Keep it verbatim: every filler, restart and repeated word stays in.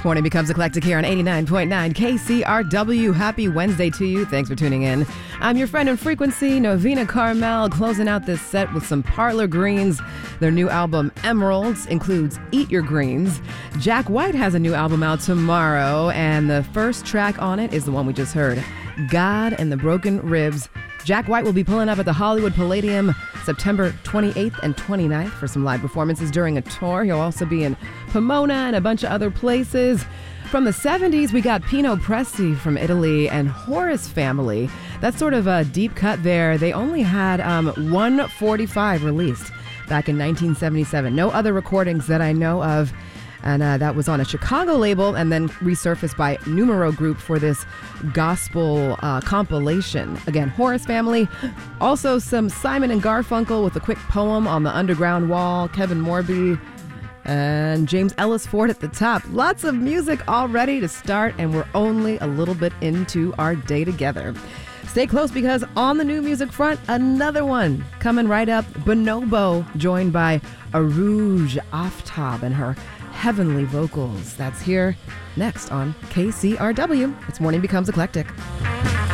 Morning becomes eclectic here on eighty-nine point nine K C R W. Happy Wednesday to you. Thanks for tuning in. I'm your friend in frequency, Novena Carmel, closing out this set with some Parlor Greens. Their new album, Emeralds, includes Eat Your Greens. Jack White has a new album out tomorrow, and the first track on it is the one we just heard, God and the Broken Ribs. Jack White will be pulling up at the Hollywood Palladium September twenty-eighth and twenty-ninth for some live performances during a tour. He'll also be in Pomona and a bunch of other places. From the seventies, we got Pino Presti from Italy and Horace Family. That's sort of a deep cut there. They only had um, one forty-five released back in nineteen seventy-seven. No other recordings that I know of. And uh, that was on a Chicago label and then resurfaced by Numero Group for this gospel uh, compilation. Again, Horace Family. Also some Simon and Garfunkel with a quick poem on the underground wall. Kevin Morby and James Ellis Ford at the top. Lots of music all ready to start, and we're only a little bit into our day together. Stay close because on the new music front, another one coming right up. Bonobo, joined by Arooj Aftab and her heavenly vocals. That's here next on K C R W. It's Morning Becomes Eclectic.